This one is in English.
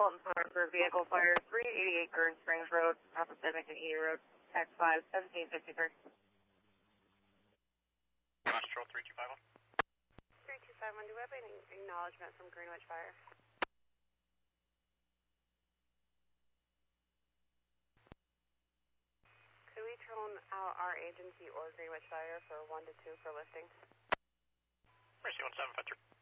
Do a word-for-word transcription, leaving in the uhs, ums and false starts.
Fulton Farm for vehicle fire, three eighty-eight Gordon Springs Road, opposite McNeely Road, X five, seventeen fifty-three. Control three two five one. three two five one, do we have any acknowledgement from Greenwich Fire? Could we tone out our agency or Greenwich Fire for one to two for lifting? Mercy one seven five three.